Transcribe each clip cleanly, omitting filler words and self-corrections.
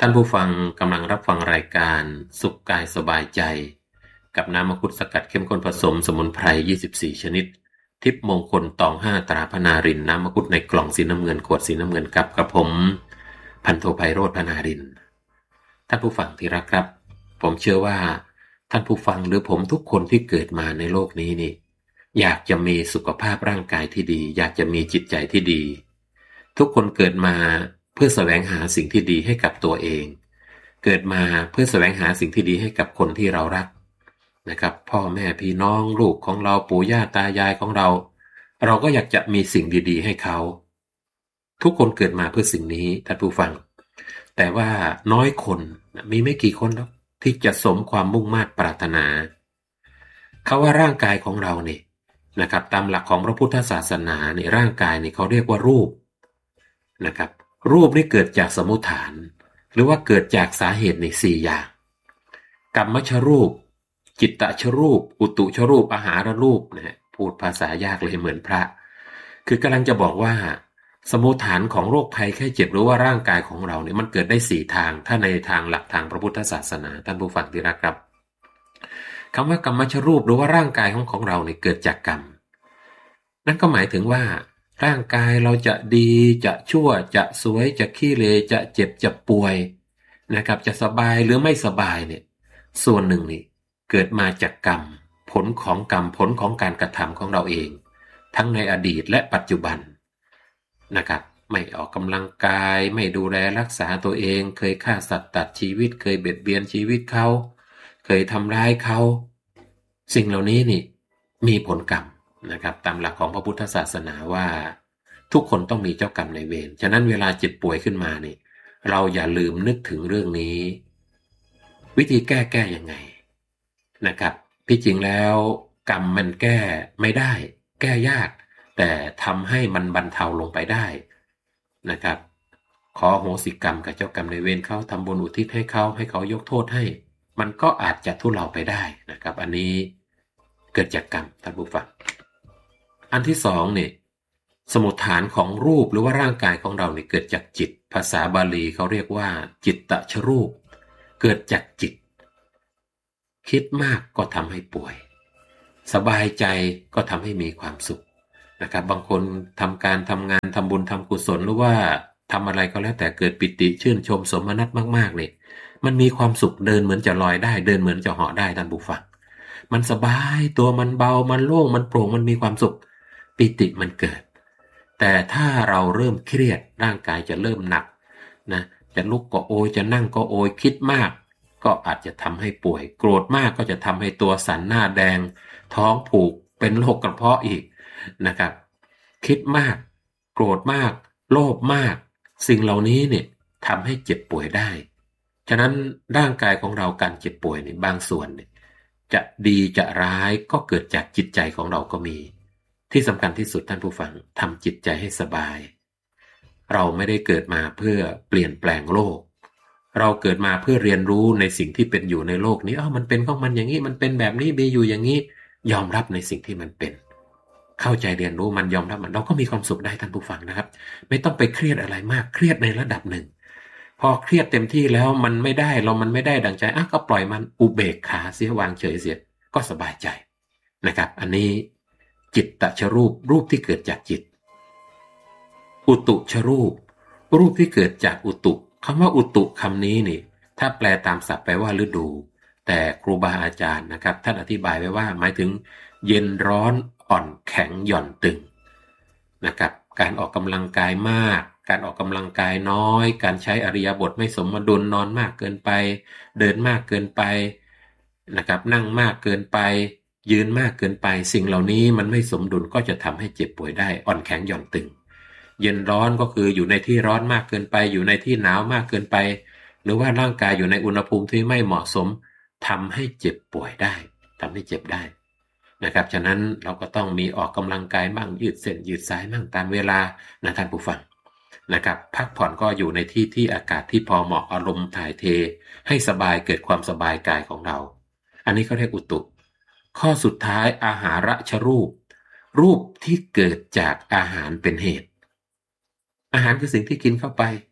ท่านผู้ฟังกำลังรับฟังรายการสุขกายสบายใจกับน้ำมังคุดสกัดเข้มข้นผสมสมุนไพร24ชนิดทิพย์มงคลตอง5ตราพนารินน้ำมังคุดในกล่องสีน้ำเงินขวดสีน้ำเงินกับกระผมพันโทไพโรจน์พนารินท่านผู้ฟังที่รักครับผมเชื่อว่าท่านผู้ฟังหรือผมทุกคนที่เกิดมาในโลกนี้นี่อยากจะมีสุขภาพร่างกายที่ดีอยากจะมีจิตใจที่ดีทุกคนเกิดมาเพื่อแสวงหาสิ่งที่ดีให้กับตัวเองเกิดมาเพื่อแสวงหาสิ่งที่ดีให้กับคนที่เรารักนะครับพ่อแม่พี่น้องลูกของเราปู่ย่าตายายของเราก็อยากจะมีสิ่งดีๆให้เขาทุกคนเกิดมาเพื่อสิ่งนี้ท่านผู้ฟังแต่ว่าน้อยคนมีไม่กี่คนหรอกที่จะสมความมุ่งมา่ปรารถนาเขาว่าร่างกายของเราเนี่ยนะครับตามหลักของพระพุทธศาสนาเนี่ยร่างกายเนี่ยเขาเรียกว่ารูปนะครับรูปนี่เกิดจากสมุฏฐานหรือว่าเกิดจากสาเหตุใน4อย่างกัมมชรูปจิตตชรูปอุตุชรูปอาหารรูปนะพูดภาษายากเลยเหมือนพระคือกำลังจะบอกว่าสมุฏฐานของโรคภัยไข้เจ็บหรือว่าร่างกายของเราเนี่ยมันเกิดได้4ทางถ้าในทางหลักทางพระพุทธศาสนาท่านผู้ฟังที่รักครับคำว่ากัมมชรูปหรือว่าร่างกายของเราเนี่ยเกิดจากกรรมนั่นก็หมายถึงว่าร่างกายเราจะดีจะชั่วจะสวยจะขี้เลจะเจ็บจะป่วยนะครับจะสบายหรือไม่สบายเนี่ยส่วนหนึ่งนี่เกิดมาจากกรรมผลของกรรมผลของการกระทำของเราเองทั้งในอดีตและปัจจุบันนะครับไม่ออกกำลังกายไม่ดูแลรักษาตัวเองเคยฆ่าสัตว์ตัดชีวิตเคยเบียดเบียนชีวิตเขาเคยทำร้ายเขาสิ่งเหล่านี้นี่มีผลกรรมนะครับตามหลักของพระพุทธศาสนาว่าทุกคนต้องมีเจ้ากรรมนายเวรฉะนั้นเวลาเจ็บป่วยขึ้นมานี่เราอย่าลืมนึกถึงเรื่องนี้วิธีแก้ยังไงนะครับที่จริงแล้วกรรมมันแก้ไม่ได้แก้ยากแต่ทำให้มันบรรเทาลงไปได้นะครับขอโหสิกรรมกับเจ้ากรรมนายเวรเขาทำบุญอุทิศให้เขายกโทษให้มันก็อาจจะทุเลาไปได้นะครับอันนี้เกิดจากกรรมท่านผู้ฟังอันที่สองเนี่ยสมุฏฐานของรูปหรือว่าร่างกายของเราเนี่ยเกิดจากจิตภาษาบาลีเขาเรียกว่าจิตตชรูปเกิดจากจิตคิดมากก็ทำให้ป่วยสบายใจก็ทำให้มีความสุขนะครับบางคนทำการทำงานทำบุญทำกุศลหรือว่าทำอะไรก็แล้วแต่เกิดปิติชื่นชมสมนัสมากๆเนี่ยมันมีความสุขเดินเหมือนจะลอยได้เดินเหมือนจะเหาะได้ท่านผู้ฟังมันสบายตัวมันเบามันโล่งมันโปร่งมันมีความสุขปิติมันเกิดแต่ถ้าเราเริ่มเครียดร่างกายจะเริ่มหนักนะจะลุกก็โอยจะนั่งก็โอยคิดมากก็อาจจะทำให้ป่วยโกรธมากก็จะทำให้ตัวสั่นหน้าแดงท้องผูกเป็นโรคกระเพาะอีกนะครับคิดมากโกรธมากโลภมากสิ่งเหล่านี้เนี่ยทำให้เจ็บป่วยได้ฉะนั้นร่างกายของเราการเจ็บป่วยในบางส่วนเนี่ยจะดีจะร้ายก็เกิดจากจิตใจของเราก็มีที่สำคัญที่สุดท่านผู้ฟังทำจิตใจให้สบายเราไม่ได้เกิดมาเพื่อเปลี่ยนแปลงโลกเราเกิดมาเพื่อเรียนรู้ในสิ่งที่เป็นอยู่ในโลกนี้มันเป็นของมันอย่างนี้มันเป็นแบบนี้มีอยู่อย่างนี้ยอมรับในสิ่งที่มันเป็นเข้าใจเรียนรู้มันยอมรับมันเราก็มีความสุขได้ท่านผู้ฟังนะครับไม่ต้องไปเครียดอะไรมากเครียดในระดับหนึ่งพอเครียดเต็มที่แล้วมันไม่ได้ดังใจก็ปล่อยมันอุเบกขาเสียวางเฉยเสียก็สบายใจนะครับอันนี้จิตตชรูปที่เกิดจากจิตอุตุชรูปที่เกิดจากอุตุคำว่าอุตุคำนี้นี่ถ้าแปลตามศัพท์แปลว่าฤดูแต่ครูบาอาจารย์นะครับท่านอธิบายไว้ว่าหมายถึงเย็นร้อนอ่อนแข็งหย่อนตึงนะครับการออกกำลังกายมากการออกกำลังกายน้อยการใช้อิริยาบถไม่สมดุลนอนมากเกินไปเดินมากเกินไปนะครับนั่งมากเกินไปยืนมากเกินไปสิ่งเหล่านี้มันไม่สมดุลก็จะทำให้เจ็บป่วยได้อ่อนแข็งหย่อนตึงเย็นร้อนก็คืออยู่ในที่ร้อนมากเกินไปอยู่ในที่หนาวมากเกินไปหรือว่าร่างกายอยู่ในอุณหภูมิที่ไม่เหมาะสมทำให้เจ็บป่วยได้ทำให้เจ็บได้นะครับฉะนั้นเราก็ต้องมีออกกำลังกายบ้างยืดเส้นยืดสายบ้างตามเวลานะท่านผู้ฟังนะครับพักผ่อนก็อยู่ในที่อากาศที่พอเหมาะอารมณ์ถ่ายเทให้สบายเกิดความสบายกายของเราอันนี้เขาเรียกอุตุข้อสุดท้ายอาหารชรูปที่เกิดจากอาหารเป็นเหตุอาหารคือสิ่งที่กินเข้าไป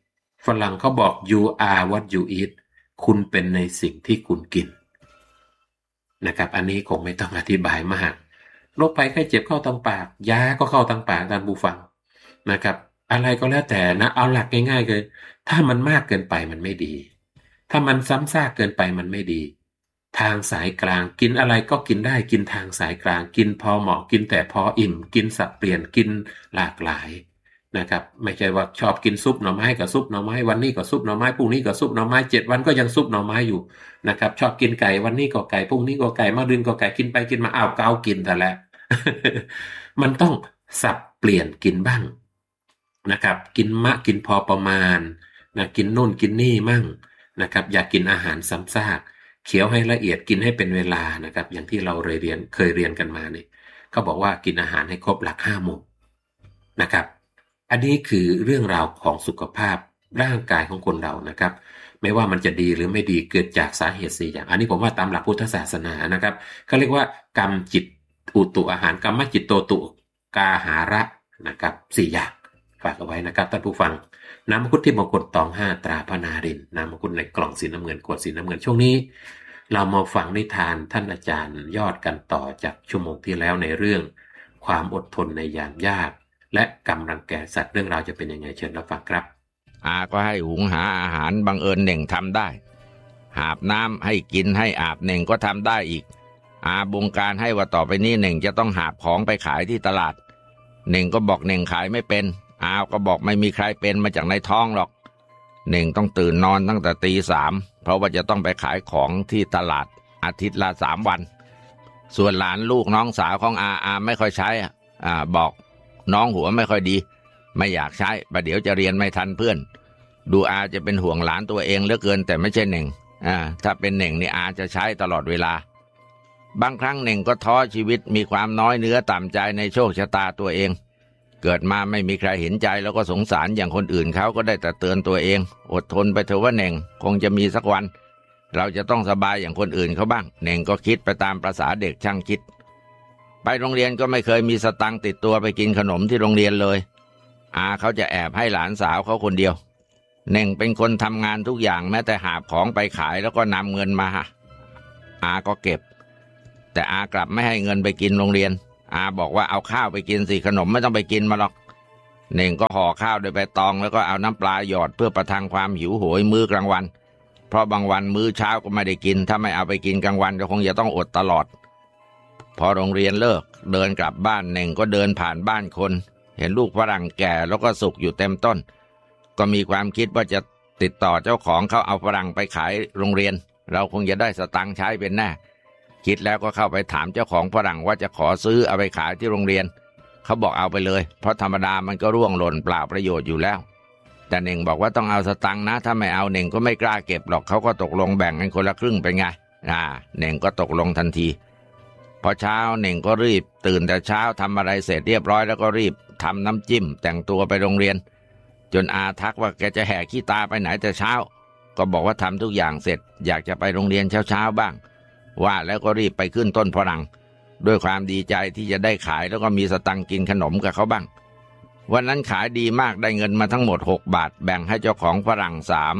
ฝรั่งเขาบอก you are what you eat คุณเป็นในสิ่งที่คุณกินนะครับอันนี้คงไม่ต้องอธิบายมากโรคภัยไข้เจ็บเข้าทางปากยาก็เข้าทางปากท่านผู้ฟังนะครับอะไรก็แล้วแต่นะเอาหลักง่ายๆเลยถ้ามันมากเกินไปมันไม่ดีถ้ามันซ้ำซากเกินไปมันไม่ดีทางสายกลางกินอะไรก็กินได้กินทางสายกลางกินพอเหมาะกินแต่พออิ่มกินสับเปลี่ยนกินหลากหลายนะครับไม่ใช่ว่าชอบกินซุปหน่อไม้กับซุปหน่อไม้วันนี้ก็ซุปหน่อไม้พรุ่งนี้ก็ซุปหน่อไม้7 วันก็ยังซุปหน่อไม้อยู่นะครับชอบกินไก่วันนี้ก็ไก่พรุ่งนี้ก็ไก่มะรืนก็ไก่กินไปกินมาอ้าวเกากินแต่ละ มันต้องสับเปลี่ยนกินบ้างนะครับกินกินพอประมาณนะกินโน่นกินนี่มั่งนะครับอย่ากินอาหารซ้ำซากเคี้ยวให้ละเอียดกินให้เป็นเวลานะครับอย่างที่เราเคยเรียนกันมาเนี่ยเขาบอกว่ากินอาหารให้ครบหลัก5 หมู่นะครับอันนี้คือเรื่องราวของสุขภาพร่างกายของคนเรานะครับไม่ว่ามันจะดีหรือไม่ดีเกิดจากสาเหตุ4 อย่างอันนี้ผมว่าตามหลักพุทธศาสนานะครับเขาเรียกว่ากรรมจิตอุตุอาหารกรรมจิตโตตุกาหาระนะครับ4 อย่างฝากเอาไว้นะครับท่านผู้ฟังน้ำมังคุดที่มงคลตอง5ตราพระนารินทร์น้ำมังคุดในกล่องสีน้ำเงินขวดสีน้ำเงินช่วงนี้เรามาฟังนิทานท่านอาจารย์ยอดกันต่อจากชั่วโมงที่แล้วในเรื่องความอดทนในยามยากและกรรมรังแกสัตว์เรื่องราวจะเป็นยังไงเชิญรับฟังครับอาก็ให้หุงหาอาหารบังเอิญเน่งทำได้หาบน้ำให้กินให้อาบเน่งก็ทำได้อีกอาบงการให้ว่าต่อไปนี้เน่งจะต้องหาบของไปขายที่ตลาดเน่งก็บอกเน่งขายไม่เป็นอาก็บอกไม่มีใครเป็นมาจากในท้องหรอกเน่งต้องตื่นนอนตั้งแต่ตี 3เพราะว่าจะต้องไปขายของที่ตลาดอาทิตย์ละ3 วันส่วนหลานลูกน้องสาวของอาไม่ค่อยใช้บอกน้องหัวไม่ค่อยดีไม่อยากใช้ประเดี๋ยวจะเรียนไม่ทันเพื่อนดูอาจะเป็นห่วงหลานตัวเองเหลือเกินแต่ไม่ใช่เน่งถ้าเป็นเน่งนี่อาจะใช้ตลอดเวลาบางครั้งเน่งก็ท้อชีวิตมีความน้อยเนื้อต่ำใจในโชคชะตาตัวเองเกิดมาไม่มีใครเห็นใจแล้วก็สงสารอย่างคนอื่นเขาก็ได้แต่เตือนตัวเองอดทนไปเถอะว่าเน่งคงจะมีสักวันเราจะต้องสบายอย่างคนอื่นเขาบ้างเน่งก็คิดไปตามประสาเด็กช่างคิดไปโรงเรียนก็ไม่เคยมีสตังค์ติดตัวไปกินขนมที่โรงเรียนเลยอาเขาจะแอบให้หลานสาวเขาคนเดียวเน่งเป็นคนทำงานทุกอย่างแม้แต่หาของไปขายแล้วก็นำเงินมาอาก็เก็บแต่อากลับไม่ให้เงินไปกินโรงเรียนอาบอกว่าเอาข้าวไปกินสิขนมไม่ต้องไปกินมาหรอกเน่งก็ห่อข้าวด้วยใบตองแล้วก็เอาน้ำปลาหยอดเพื่อประทังความหิวโหยมื้อกลางวันเพราะบางวันมื้อเช้าก็ไม่ได้กินถ้าไม่เอาไปกินกลางวันก็คงจะต้องอดตลอดพอโรงเรียนเลิกเดินกลับบ้านเน่งก็เดินผ่านบ้านคนเห็นลูกฝรั่งแก่แล้วก็สุกอยู่เต็มต้นก็มีความคิดว่าจะติดต่อเจ้าของเขาเอาฝรั่งไปขายโรงเรียนเราคงจะได้สตังค์ใช้เป็นแน่คิดแล้วก็เข้าไปถามเจ้าของฝรั่งว่าจะขอซื้อเอาไปขายที่โรงเรียนเขาบอกเอาไปเลยเพราะธรรมดามันก็ร่วงหล่นเปล่าประโยชน์อยู่แล้วแต่เน่งบอกว่าต้องเอาสตังค์นะถ้าไม่เอาเน่งก็ไม่กล้าเก็บหรอกเขาก็ตกลงแบ่งกันคนละครึ่งเป็นไงเน่งก็ตกลงทันทีพอเช้าเน่งก็รีบตื่นแต่เช้าทำอะไรเสร็จเรียบร้อยแล้วก็รีบทำน้ำจิ้มแต่งตัวไปโรงเรียนจนอาทักว่าแกจะแห่ขี้ตาไปไหนแต่เช้าก็บอกว่าทำทุกอย่างเสร็จอยากจะไปโรงเรียนเช้าบ้างว่าแล้วก็รีบไปขึ้นต้นฝรั่งด้วยความดีใจที่จะได้ขายแล้วก็มีสตังค์กินขนมกับเขาบ้างวันนั้นขายดีมากได้เงินมาทั้งหมด6 บาทแบ่งให้เจ้าของฝรั่ง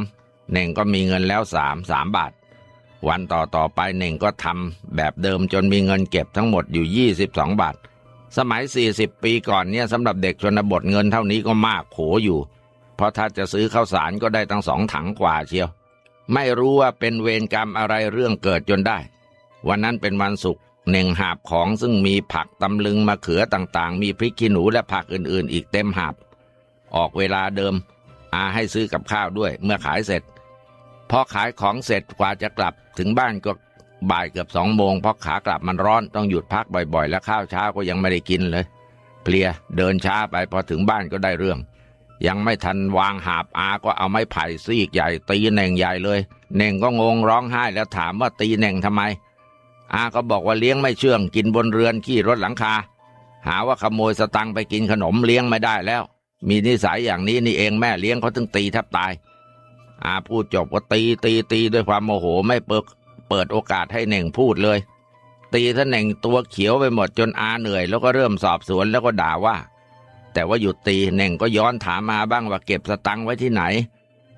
3เน่งก็มีเงินแล้ว3 บาทวันต่อไปเน่งก็ทำแบบเดิมจนมีเงินเก็บทั้งหมดอยู่22 บาทสมัย40 ปีก่อนเนี่ยสำหรับเด็กชนบทเงินเท่านี้ก็มากโขอยู่เพราะถ้าจะซื้อข้าวสารก็ได้ตั้ง2 ถังกว่าเชียวไม่รู้ว่าเป็นเวรกรรมอะไรเรื่องเกิดจนได้วันนั้นเป็นวันศุกร์เน่งหาบของซึ่งมีผักตำลึงมะเขือต่างๆมีพริกขี้หนูและผักอื่นๆอีกเต็มหาบออกเวลาเดิมอาให้ซื้อกับข้าวด้วยเมื่อขายเสร็จพอขายของเสร็จกว่าจะกลับถึงบ้านก็บ่ายเกือบ2 โมงเพราะขากลับมันร้อนต้องหยุดพักบ่อยๆและข้าวเช้าก็ยังไม่ได้กินเลยเพลียเดินช้าไปพอถึงบ้านก็ได้เรื่องยังไม่ทันวางหาบอาก็เอาไม้ไผ่ซีกใหญ่ตีเน่งใหญ่เลยเน่งก็งงร้องไห้แล้วถามว่าตีเน่งทำไมอาก็บอกว่าเลี้ยงไม่เชื่องกินบนเรือนขี้รถหลังคาหาว่าขโมยสตังค์ไปกินขนมเลี้ยงไม่ได้แล้วมีนิสัยอย่างนี้นี่เองแม่เลี้ยงเขาถึงตีแทบตายอาพูดจบก็ตีด้วยความโมโหไม่เปิดโอกาสให้เน่งพูดเลยตีท่านเน่งตัวเขียวไปหมดจนอาเหนื่อยแล้วก็เริ่มสอบสวนแล้วก็ด่าว่าแต่ว่าหยุดตีเน่งก็ย้อนถามมาบ้างว่าเก็บสตังค์ไว้ที่ไหน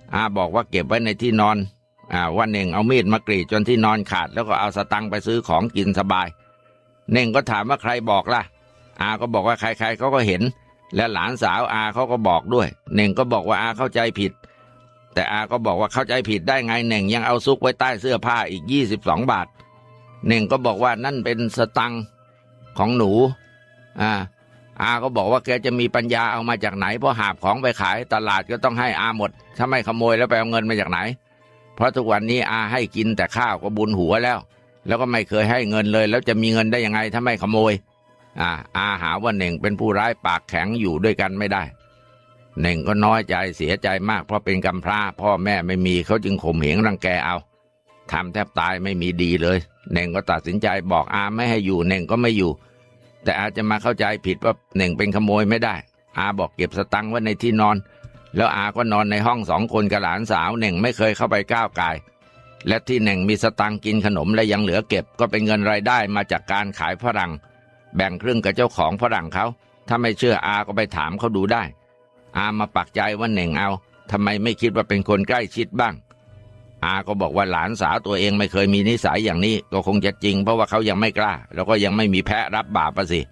อาบอกว่าเก็บไว้ในที่นอนว่าเน่งเอามีดมากรีดจนที่นอนขาดแล้วก็เอาสตังค์ไปซื้อของกินสบายเน่งก็ถามว่าใครบอกล่ะอาก็บอกว่าใครๆเขาก็เห็นและหลานสาวอาเขาก็บอกด้วยเน่งก็บอกว่าอาเข้าใจผิดแต่อาก็บอกว่าเข้าใจผิดได้ไงเน่งยังเอาซุกไว้ใต้เสื้อผ้าอีก22 บาทเน่งก็บอกว่านั่นเป็นสตังค์ของหนูอาก็บอกว่าแกจะมีปัญญาเอามาจากไหนเพราะหาบของไปขายตลาดก็ต้องให้อาหมดถ้าไม่ขโมยแล้วไปเอาเงินมาจากไหนเพราะทุกวันนี้อาให้กินแต่ข้าวก็บุญหัวแล้วก็ไม่เคยให้เงินเลยแล้วจะมีเงินได้ยังไงถ้าไม่ขโมยอาหาว่าเน่งเป็นผู้ร้ายปากแข็งอยู่ด้วยกันไม่ได้เน่งก็น้อยใจเสียใจมากเพราะเป็นกำพร้าพ่อแม่ไม่มีเขาจึงข่มเหงรังแกเอาทำแทบตายไม่มีดีเลยเน่งก็ตัดสินใจบอกอาไม่ให้อยู่เน่งก็ไม่อยู่แต่อาจะมาเข้าใจผิดว่าเน่งเป็นขโมยไม่ได้อาบอกเก็บสตังค์ไว้ในที่นอนแล้วอาก็นอนในห้อง2 คนกับหลานสาวเน่งไม่เคยเข้าไปก้าวก่ายและที่เน่งมีสตังค์กินขนมและยังเหลือเก็บก็เป็นเงินรายได้มาจากการขายฝรั่งแบ่งครึ่งกับเจ้าของฝรั่งเขาถ้าไม่เชื่ออาก็ไปถามเขาดูได้อามาปักใจว่าเน่งเอาทำไมไม่คิดว่าเป็นคนใกล้ชิดบ้างอาก็บอกว่าหลานสาวตัวเองไม่เคยมีนิสัยอย่างนี้ก็คงจะจริงเพราะว่าเขายังไม่กล้าแล้วก็ยังไม่มีแพะรับบาปสิ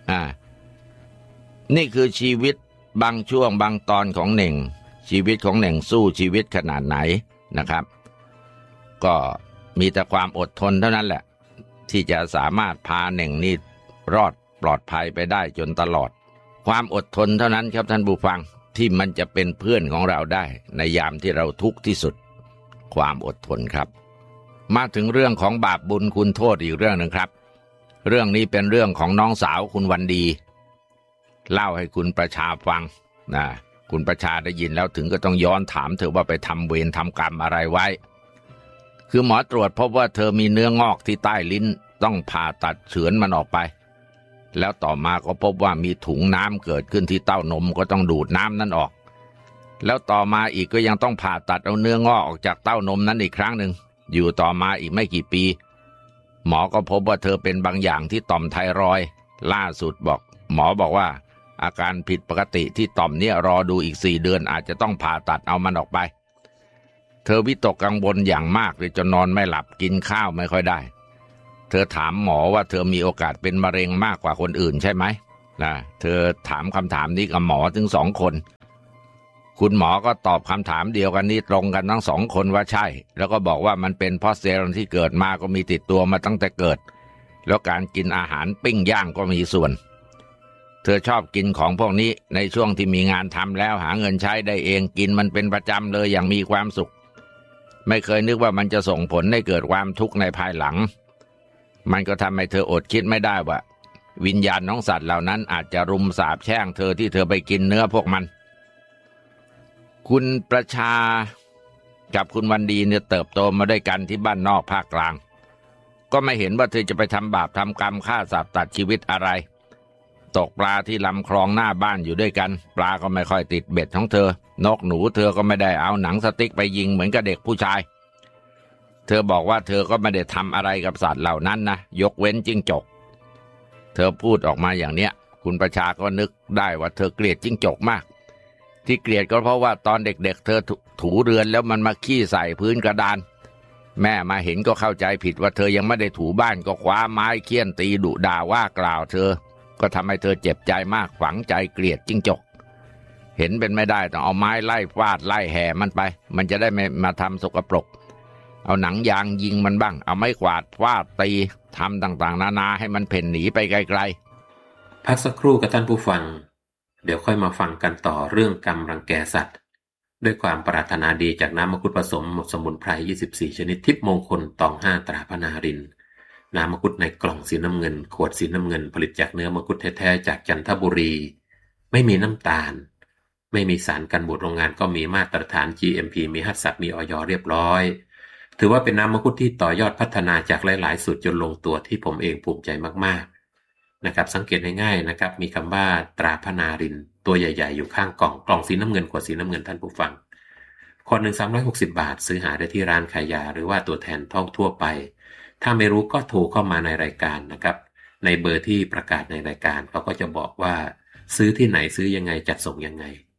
นี่คือชีวิตบางช่วงบางตอนของเน่งชีวิตของเน่งสู้ชีวิตขนาดไหนนะครับก็มีแต่ความอดทนเท่านั้นแหละที่จะสามารถพาเน่งนี่รอดปลอดภัยไปได้จนตลอดความอดทนเท่านั้นครับท่านผู้ฟังที่มันจะเป็นเพื่อนของเราได้ในยามที่เราทุกข์ที่สุดความอดทนครับมาถึงเรื่องของบาปบุญคุณโทษอีกเรื่องหนึ่งครับเรื่องนี้เป็นเรื่องของน้องสาวคุณวันดีเล่าให้คุณประชาฟังคุณประชาได้ยินแล้วถึงก็ต้องย้อนถามเธอว่าไปทำเวรทำกรรมอะไรไว้คือหมอตรวจพบว่าเธอมีเนื้องอกที่ใต้ลิ้นต้องผ่าตัดเฉือนมันออกไปแล้วต่อมาก็พบว่ามีถุงน้ำเกิดขึ้นที่เต้านมก็ต้องดูดน้ำนั้นออกแล้วต่อมาอีกก็ยังต้องผ่าตัดเอาเนื้องอกออกจากเต้านมนั้นอีกครั้งหนึ่งอยู่ต่อมาอีกไม่กี่ปีหมอก็พบว่าเธอเป็นบางอย่างที่ต่อมไทรอยด์ล่าสุดหมอบอกว่าอาการผิดปกติที่ต่อมเนี่ยรอดูอีก4 เดือนอาจจะต้องผ่าตัดเอามันออกไปเธอวิตกกังวลอย่างมากเลยจนนอนไม่หลับกินข้าวไม่ค่อยได้เธอถามหมอว่าเธอมีโอกาสเป็นมะเร็งมากกว่าคนอื่นใช่ไหมเธอถามคำถามนี้กับหมอถึง2 คนคุณหมอก็ตอบคำถามเดียวกันนี้ตรงกันทั้ง2 คนว่าใช่แล้วก็บอกว่ามันเป็นเพราะเซลล์ที่เกิดมาก็มีติดตัวมาตั้งแต่เกิดแล้วการกินอาหารปิ้งย่างก็มีส่วนเธอชอบกินของพวกนี้ในช่วงที่มีงานทำแล้วหาเงินใช้ได้เองกินมันเป็นประจำเลยอย่างมีความสุขไม่เคยนึกว่ามันจะส่งผลให้เกิดความทุกข์ในภายหลังมันก็ทำให้เธออดคิดไม่ได้ว่าวิญญาณของสัตว์เหล่านั้นอาจจะรุมสาปแช่งเธอที่เธอไปกินเนื้อพวกมันคุณประชากับคุณวันดีเนี่ยเติบโตมาด้วยกันที่บ้านนอกภาคกลางก็ไม่เห็นว่าเธอจะไปทำบาปทำกรรมฆ่าสัตว์ตัดชีวิตอะไรตกปลาที่ลำคลองหน้าบ้านอยู่ด้วยกันปลาก็ไม่ค่อยติดเบ็ดของเธอนกหนูเธอก็ไม่ได้เอาหนังสติ๊กไปยิงเหมือนกับเด็กผู้ชายเธอบอกว่าเธอก็ไม่ได้ทำอะไรกับสัตว์เหล่านั้นนะยกเว้นจิ้งจกเธอพูดออกมาอย่างเนี้ยคุณประชาก็นึกได้ว่าเธอเกลียดจิ้งจกมากที่เกลียดก็เพราะว่าตอนเด็กๆเธอถูเรือนแล้วมันมาขี้ใส่พื้นกระดานแม่มาเห็นก็เข้าใจผิดว่าเธอยังไม่ได้ถูบ้านก็คว้าไม้เคี่ยนตีดุด่าว่ากล่าวเธอก็ทำให้เธอเจ็บใจมากฝังใจเกลียดจิ้งจกเห็นเป็นไม่ได้ต้องเอาไม้ไล่ฟาดไล่แห่มันไปมันจะได้ไม่มาทำสกปรกเอาหนังยางยิงมันบ้างเอาไม้กวาดฟาดตีทำต่างๆนานาให้มันเพ่นหนีไปไกลๆพักสักครู่กับท่านผู้ฟังเดี๋ยวค่อยมาฟังกันต่อเรื่องกรรมรังแกสัตว์ด้วยความปรารถนาดีจากน้ำมังคุดผสมสมุนไพร24 ชนิดทิพย์มงคลตอง5ตราพนารินน้ำมังคุดในกล่องสีน้ำเงินขวดสีน้ำเงินผลิตจากเนื้อมังคุดแท้ๆจากจันทบุรีไม่มีน้ำตาลไม่มีสารกันบูดโรงงานก็มีมาตรฐาน GMP มีฮัตสักมีอย.เรียบร้อยถือว่าเป็นน้ำมังคุดที่ต่อยอดพัฒนาจากหลายๆสูตรจนลงตัวที่ผมเองภูมิใจมากๆนะครับสังเกตง่ายๆนะครับมีคำว่าตราพนารินตัวใหญ่ๆอยู่ข้างกล่องสีน้ำเงินขวดสีน้ำเงินท่านผู้ฟังขวดหนึ่ง360 บาทซื้อหาได้ที่ร้านขายยาหรือว่าตัวแทนทั่วไปถ้าไม่รู้ก็โทรเข้ามาในรายการนะครับในเบอร์ที่ประกาศในรายการเขาก็จะบอกว่าซื้อที่ไหนซื้อยังไงจัดส่งยังไง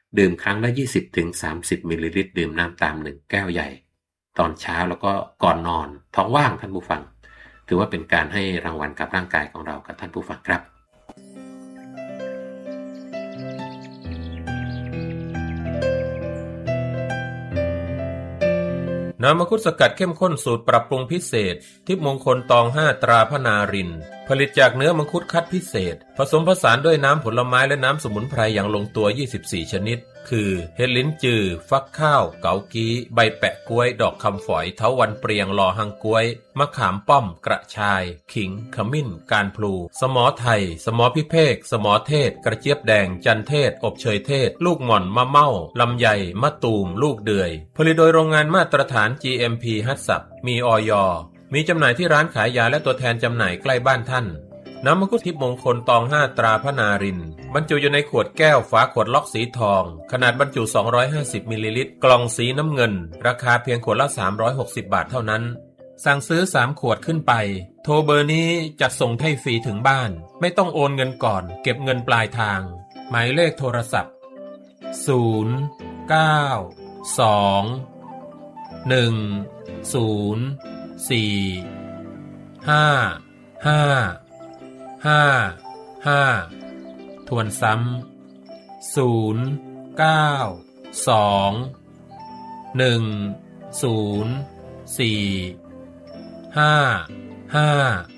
ดื่มครั้งละ 20-30 มิลลิลิตรดื่มน้ำตาม1 แก้วใหญ่ตอนเช้าแล้วก็ก่อนนอนท้องว่างท่านผู้ฟังถือว่าเป็นการให้รางวัลกับร่างกายของเรากับท่านผู้ฟังครับน้ำมังคุดสกัดเข้มข้นสูตรปรับปรุงพิเศษทิพย์มงคลตอง5ตราพนารินผลิตจากเนื้อมังคุดคัดพิเศษผสมผสานด้วยน้ำผลไม้และน้ำสมุนไพรอย่างลงตัว24ชนิดคือเห็ดลิ้นจือฟักข้าวเกากี้ใบแปะกล้วยดอกคำฝอยเถาวัลย์เปรียงลอหังกล้วยมะขามป้อมกระชายขิงขมิ้นการพลูสมอไทยสมอพิเภกสมอเทศกระเจี๊ยบแดงจันเทศอบเชยเทศลูกหม่อนมะเม่าลำไยมะตูมลูกเดือยผลิตโดยโรงงานมาตรฐาน GMP ฮัตสับมีอย.มีจำหน่ายที่ร้านขายยาและตัวแทนจำหน่ายใกล้บ้านท่านน้ำมังคุดทิพย์มงคลตอง5ตราพนารินบรรจุอยู่ในขวดแก้วฝาขวดล็อกสีทองขนาดบรรจุ250มิลลิลิตรกล่องสีน้ำเงินราคาเพียงขวดละ360 บาทเท่านั้นสั่งซื้อ3ขวดขึ้นไปโทรเบอร์นี้จัดส่งให้ฟรีถึงบ้านไม่ต้องโอนเงินก่อนเก็บเงินปลายทางหมายเลขโทรศัพท์0 9 2 1 0 4 5 5 5 ทวนซ้ำ0 9 2 1 0 4 5 5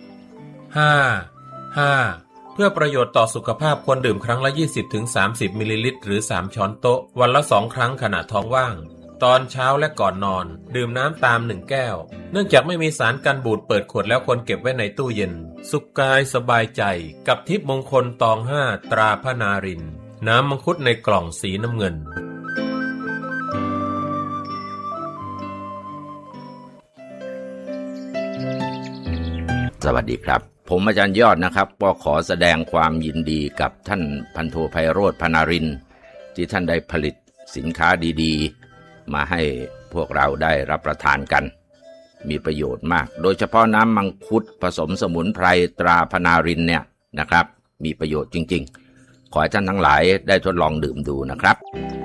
5 เพื่อประโยชน์ต่อสุขภาพควรดื่มครั้งละ 20-30 มิลลิลิตรหรือ3ช้อนโต๊ะวันละ2ครั้งขณะท้องว่างตอนเช้าและก่อนนอนดื่มน้ำตาม1 แก้วเนื่องจากไม่มีสารกันบูดเปิดขวดแล้วควรเก็บไว้ในตู้เย็นสุขกายสบายใจกับทิพย์มงคลตอง5ตราพนารินน้ำมังคุดในกล่องสีน้ำเงินสวัสดีครับผมอาจารย์ยอดนะครับก็ขอแสดงความยินดีกับท่านพันโทไพโรจน์พนารินที่ท่านได้ผลิตสินค้าดีๆมาให้พวกเราได้รับประทานกันมีประโยชน์มากโดยเฉพาะน้ำมังคุดผสมสมุนไพรตราพนารินเนี่ยนะครับมีประโยชน์จริงๆขอให้ท่านทั้งหลายได้ทดลองดื่มดูนะครับ